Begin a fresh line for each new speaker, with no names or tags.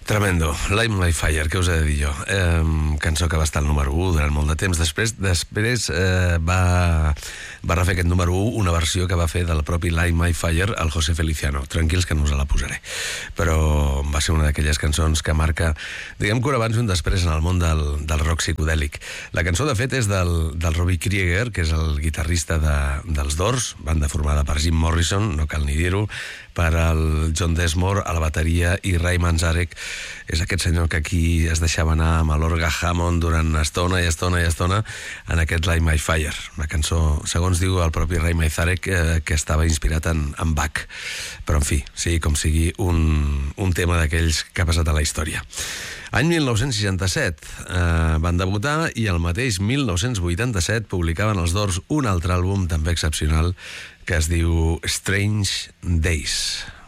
Tremendo. Light My Fire, què us he de dir jo? Cançó que va estar al número 1 durant molt de temps. Després va refer aquest número 1 una versió que va fer del propi Light My Fire el José Feliciano. Tranquils que no us la posaré. Però va ser una d'aquelles cançons que marca, diguem que un abans i un després en el món del rock psicodèlic. La cançó, de fet, és del Robbie Krieger, que és el guitarrista dels Doors, banda formada per Jim Morrison, no cal ni dir-ho, per el John Densmore a la bateria i Ray Manzarek és aquest senyor que aquí es deixava anar amb l'orga Hammond durant estona i estona i estona en aquest Light My Fire, una cançó, segons diu el propi Ray Manzarek, que estava inspirat en Bach, però en fi, sigui com sigui, un tema d'aquells que ha passat a la història. Any 1967 van debutar i el mateix 1987 publicaven els Doors un altre àlbum també excepcional que es diu Strange Days.